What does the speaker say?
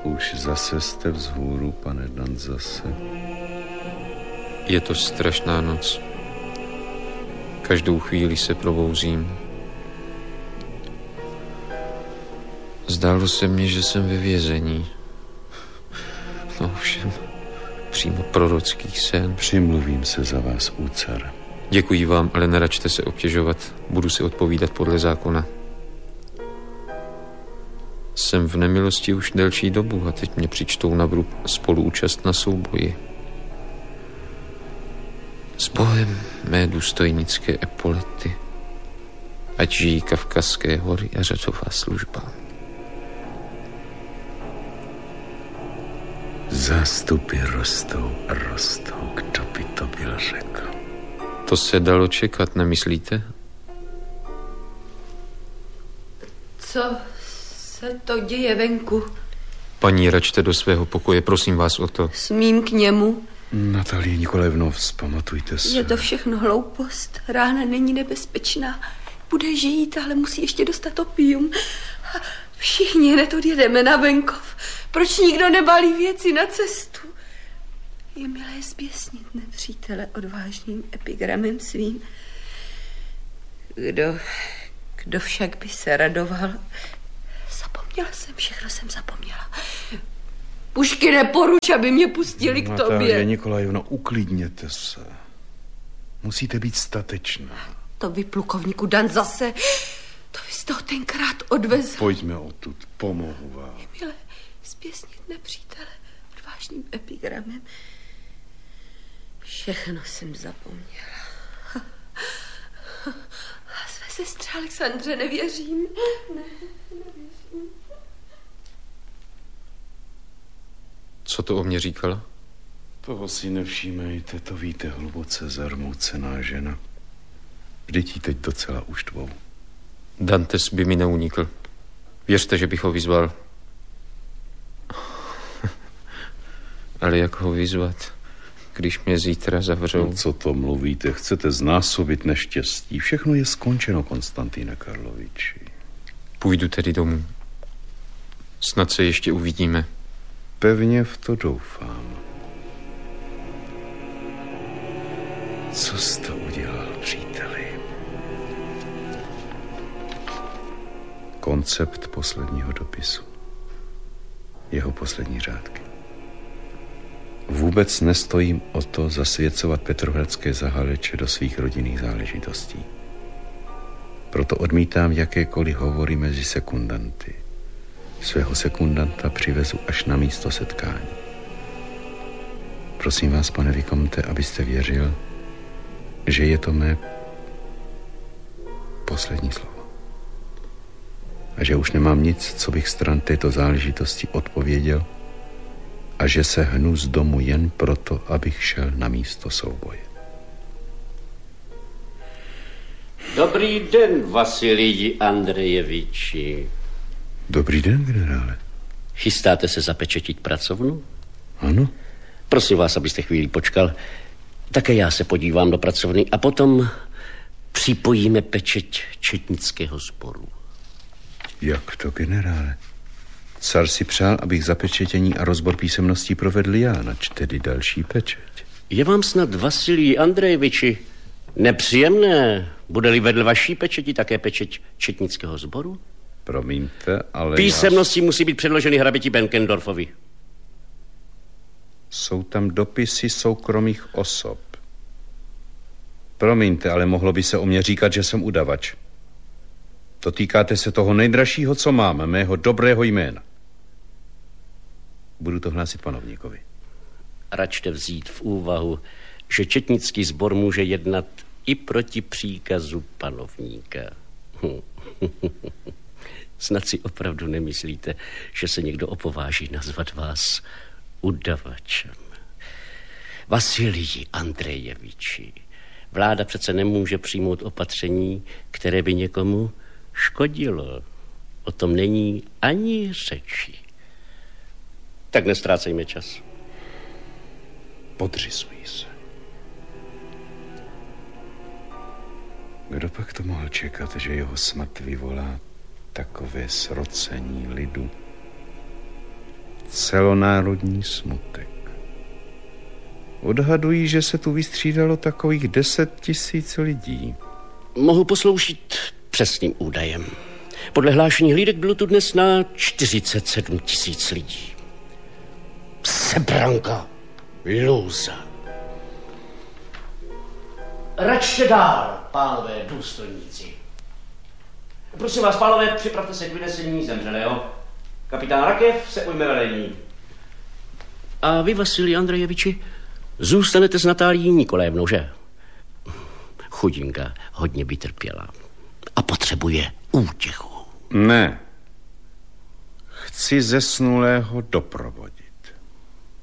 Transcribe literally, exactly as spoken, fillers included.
Už zase jste vzhůru, pane Danzase. Je to strašná noc. Každou chvíli se probouzím. Zdálo se mně, že jsem ve vězení. No ovšem, přímo prorocký sen. Přimluvím se za vás, úcar. Děkuji vám, ale neračte se obtěžovat. Budu si odpovídat podle zákona. Jsem v nemilosti už delší dobu a teď mě přičtou na vrub spoluúčast na souboji. S Bohem mé důstojnické epolety, ať žijí Kavkazské hory a řadová služba. Zástupy rostou a rostou, kdo by to byl řekl. To se dalo čekat, nemyslíte? Co se to děje venku? Paní, račte do svého pokoje, prosím vás o to. Smím k němu? Natalie Nikolajevno, vzpamatujte se. Je to všechno hloupost. Rána není nebezpečná. Bude žít, ale musí ještě dostat opium. Všichni hned odjedeme na venkov. Proč nikdo nebalí věci na cestu? Je milé zběsnit nepřítele odvážným epigramem svým. Kdo, kdo však by se radoval? Zapomněla jsem, všechno jsem zapomněla. Pušky, neporuč, aby mě pustili k tobě. Natalie Nikolajevno, uklidněte se. Musíte být statečná. To vy, plukovníku Danzase, to vy jste ho tenkrát odvezl. Pojďme odtud, pomohu vám. Je milé zběsnit nepřítele odvážným epigramem. Všechno jsem zapomněla. A své sestře Alexandře nevěřím. Ne, nevěřím. Co to o mě říkala? Toho si nevšímejte, to víte, hluboce zarmoucená žena. Vždyť jí teď docela uštvou. Dantes by mi neunikl. Věřte, že bych ho vyzval. Ale jak ho vyzvat, když mě zítra zavřou? No, co to mluvíte? Chcete znásobit neštěstí. Všechno je skončeno, Konstantine Karloviči. Půjdu tedy domů. Snad se ještě uvidíme. Pevně v to doufám. Co jste udělal, příteli? Koncept posledního dopisu. Jeho poslední řádky. Vůbec nestojím o to zasvěcovat petrohradské zahaleče do svých rodinných záležitostí. Proto odmítám jakékoliv hovory mezi sekundanty. Svého sekundanta přivezu až na místo setkání. Prosím vás, pane Vikomte, abyste věřil, že je to mé poslední slovo. A že už nemám nic, co bych stran této záležitosti odpověděl, a že se hnu z domu jen proto, abych šel na místo souboje. Dobrý den, Vasiliji Andrejeviči. Dobrý den, generále. Chystáte se zapečetit pracovnu? Ano. Prosím vás, abyste chvíli počkal. Také já se podívám do pracovny a potom připojíme pečeť četnického sboru. Jak to, generále? Car si přál, abych zapečetění a rozbor písemností provedl já, nač tedy další pečeť. Je vám snad, Vasilij Andrejeviči, nepříjemné, bude-li vedle vaší pečeti také pečeť četnického sboru? Promiňte, ale Písemnosti já... musí být předloženy hraběti Benkendorfovi. Jsou tam dopisy soukromých osob. Promiňte, ale mohlo by se o mě říkat, že jsem udavač. Dotýkáte se toho nejdražšího, co mám, mého dobrého jména. Budu to hlásit panovníkovi. Račte vzít v úvahu, že četnický sbor může jednat i proti příkazu panovníka. Snad si opravdu nemyslíte, že se někdo opováží nazvat vás udavačem. Vasiliji Andrejeviči, vláda přece nemůže přijmout opatření, které by někomu škodilo. O tom není ani řeči. Tak nestrácejme čas. Podřizují se. Kdo pak to mohl čekat, že jeho smrt vyvolá takové srocení lidu? celonárodní smutek. Odhadují, že se tu vystřídalo takových deset tisíc lidí. Mohu posloužit přesným údajem. Podle hlášení hlídek bylo tu dnes na čtyřicet sedm tisíc lidí. Sebranka, lůza. Račte dál, pánové důstojníci. Prosím vás, pánové, připravte se k vynesení zemřelého. Kapitán Rakev se ujme velení. A vy, Vasilij Andrejeviči, zůstanete s Natálií Nikolévnou, že? Chudinka hodně by trpěla a potřebuje útěchu. Ne. Chci zesnulého doprovodit.